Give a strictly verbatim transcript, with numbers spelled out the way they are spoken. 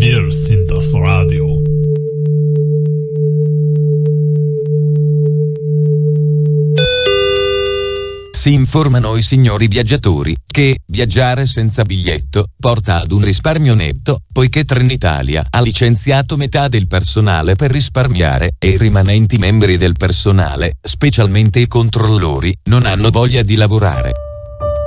Wir sind das Radio. Si informano i signori viaggiatori che viaggiare senza biglietto porta ad un risparmio netto, poiché Trenitalia ha licenziato metà del personale per risparmiare e i rimanenti membri del personale, specialmente i controllori, non hanno voglia di lavorare.